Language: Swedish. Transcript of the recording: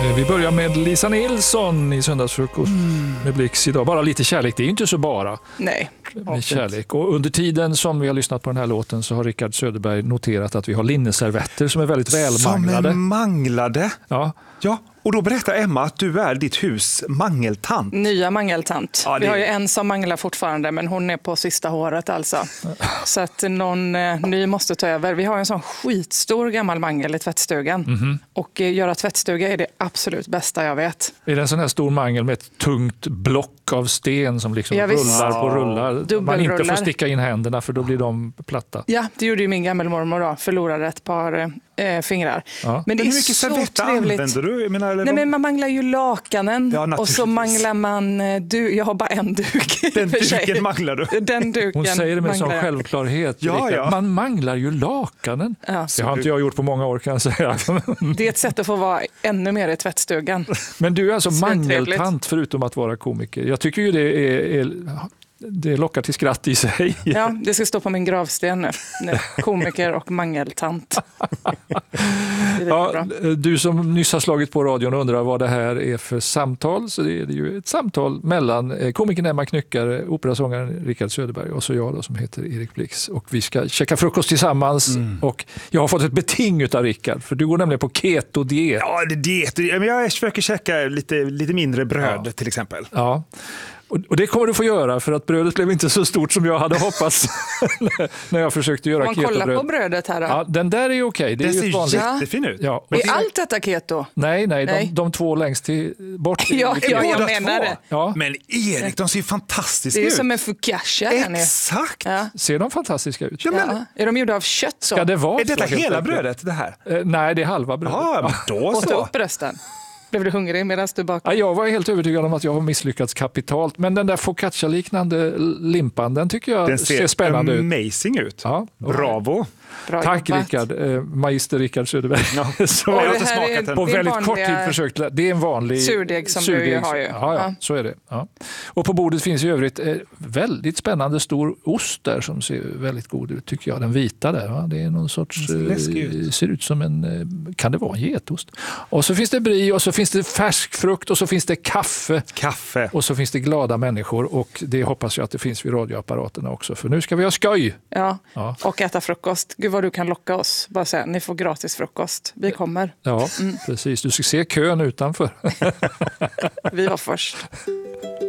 Vi börjar med Lisa Nilsson i Söndagsfrukost med Blix idag. Bara lite kärlek, det är ju inte så bara. Nej. Med kärlek. Och under tiden som vi har lyssnat på den här låten så har Rickard Söderberg noterat att vi har linneservetter som är väldigt välmanglade. Som är manglade? Ja. Ja, och då berättar Emma att du är ditt hus mangeltant. Nya mangeltant. Ja, Vi har ju en som manglar fortfarande, men hon är på sista håret alltså. Så att någon ny måste ta över. Vi har en sån skitstor gammal mangel i tvättstugan. Och göra tvättstuga är det absolut bästa jag vet. Är det en sån här stor mangel med ett tungt block av sten som liksom rullar på rullar? Man inte får sticka in händerna för då blir de platta. Ja, det gjorde ju min gammelmormor då. Förlorade ett par fingrar. Ja. Men det är hur mycket så servetter trevligt. använder du? Jag menar, Nej, men man manglar ju lakanen och så naturligtvis. manglar man jag har bara en duk. Den duken manglar du. Den duken Hon säger det med sån manglar jag. självklarhet. Ja, ja. Man manglar ju lakanen. Ja. Det har inte jag gjort på många år kan jag säga. Det är ett sätt att få vara ännu mer i tvättstugan. Men du är alltså Svintrevligt. mangeltant förutom att vara komiker. Jag tycker ju det lockar till skratt i sig. Ja, det ska stå på min gravsten nu. Komiker och mangeltant. Det är bra. Du som nyss har slagit på radion undrar vad det här är för samtal. Så det är ju ett samtal mellan komikern Emma Knyckare, operasångaren Rickard Söderberg och så jag då, som heter Erik Blix. Och vi ska käka frukost tillsammans. Och jag har fått ett beting av Rickard, för du går nämligen på keto-diet. Ja, det är diet. Men jag försöker käka lite mindre bröd till exempel. Ja. Och det kommer du få göra, för att brödet blev inte så stort som jag hade hoppats när jag försökte göra Man kollar ketobröd. på brödet här då. Ja, den där är okej. Det är Den ju ett ser vanligt. jättefin ut. Ja. Är allt detta keto? Nej. De två längst bort. Ja, jag båda menar två? det. Ja. Men Erik, de ser fantastiska Det är ut. som en focaccia här nu. Exakt. Ja. Ser de fantastiska ut? Ja, men, Ja. Är de gjorda av kött så? Ska det vara är detta så, helt hela enkelt? brödet det här? Nej, det är halva brödet. Ja, men då Åt så. upp rösten. Blev du hungrig medan du bakade? Ja, jag var helt övertygad om att jag har misslyckats kapitalt. Men den där focaccia-liknande limpan, den tycker jag Den ser spännande ut. amazing ut. Ja. Bravo. Bra Tack jobbat. Rickard, magister Rickard Söderberg. Så Jag har det inte här är- smakat den. på det är väldigt vanliga kort tid försökt. Det är en vanlig surdeg som du ju har ju. Ja, så är det. Ja. Och på bordet finns i övrigt väldigt spännande stor ost där som ser väldigt god ut, tycker jag. Den vita där, va? Det är någon sorts, läskig ut. ser ut som en, kan det vara en getost? Och så finns det brie och så finns det färsk frukt och så finns det kaffe. Och så finns det glada människor, och det hoppas jag att det finns vid radioapparaterna också, för nu ska vi ha skoj. Ja. Ja. Och äta frukost. Gud vad du kan locka oss. Bara säga, ni får gratis frukost. Vi kommer. Ja, precis. Du ska se kön utanför. Vi var först.